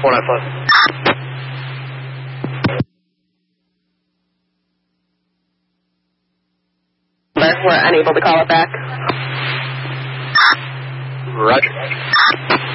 495. We're unable to call it back. Roger.